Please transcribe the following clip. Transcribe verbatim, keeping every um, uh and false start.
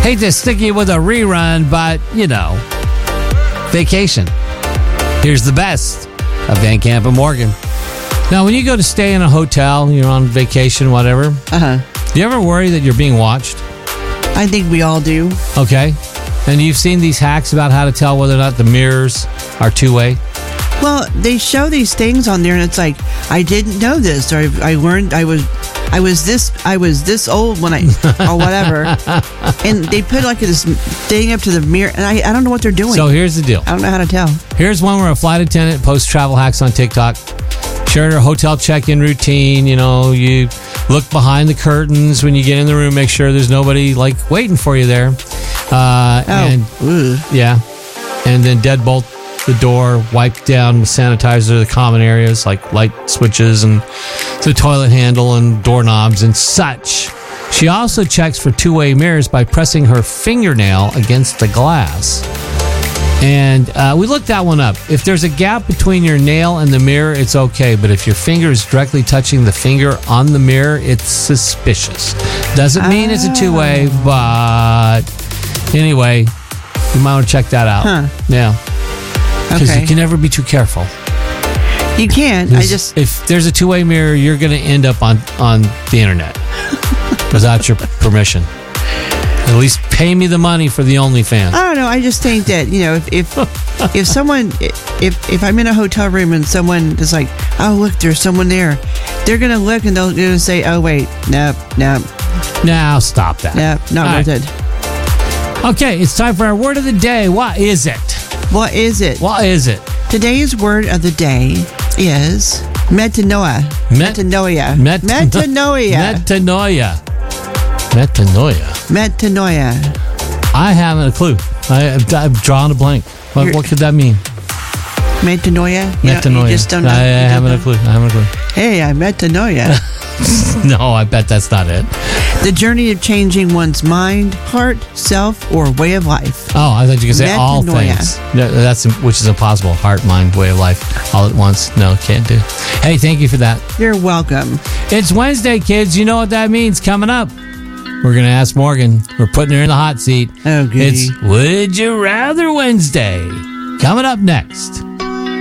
Hate to stick you with a rerun, but, you know, vacation. Here's the best of Van Camp and Morgan. Now, when you go to stay in a hotel, you're on vacation, whatever. Uh-huh. Do you ever worry that you're being watched? I think we all do. Okay. And you've seen these hacks about how to tell whether or not the mirrors are two-way? Well, they show these things on there, and it's like, I didn't know this, or I, I learned I was, I was this, I was this old when I, or whatever, and they put like this thing up to the mirror, and I, I don't know what they're doing. So here's the deal. I don't know how to tell. Here's one where a flight attendant posts travel hacks on TikTok. Shared her hotel check-in routine. You know, you look behind the curtains when you get in the room, make sure there's nobody like waiting for you there. Uh, oh, and Ugh. yeah, and then deadbolt the door, wipe down with sanitizer the common areas like light switches and the toilet handle and doorknobs and such. She also checks for two-way mirrors by pressing her fingernail against the glass. And uh, we looked that one up. If there's a gap between your nail and the mirror, it's okay. But if your finger is directly touching the finger on the mirror, it's suspicious. Doesn't mean it's a two-way, but anyway, you might want to check that out. Huh. Yeah. Because Okay. you can never be too careful. You can't. I just. If there's a two-way mirror, you're going to end up on, on the internet without your permission. At least pay me the money for the OnlyFans. I don't know. I just think that, you know, if if, if someone, if if I'm in a hotel room and someone is like, oh, look, there's someone there, they're going to look and they'll, they're gonna say, oh, wait, nope, nope, Now stop that. nope, not All worth right. it. Okay, it's time for our word of the day. What is it? What is it? What is it? Today's word of the day is metanoia. Met- metanoia. Met- metanoia. Metanoia. Metanoia. Metanoia. I haven't a clue. I, I've, I've drawn a blank. What, You're- what could that mean? Metanoia. You know, Metanoia. you just don't know. I, I You don't haven't know. a clue. I haven't a clue. Hey, I'm metanoia. No, I bet that's not it. The journey of changing one's mind, heart, self, or way of life. Oh, I thought you could say all Metanoia. things. No, that's which is impossible. Heart, mind, way of life, all at once. No, can't do. Hey, thank you for that. You're welcome. It's Wednesday, kids. You know what that means. Coming up, we're gonna ask Morgan. We're putting her in the hot seat. Oh, goody. It's Would You Rather Wednesday. Coming up next.